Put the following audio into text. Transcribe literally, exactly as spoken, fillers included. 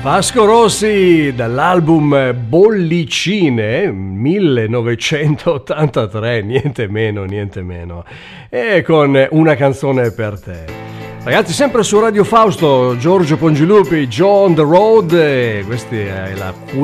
Vasco Rossi dall'album Bollicine millenovecentottantatré, niente meno, niente meno, e con Una canzone per te. Ragazzi, sempre su Radio Fausto, Giorgio Pongilupi, Joe on the Road, e questa è la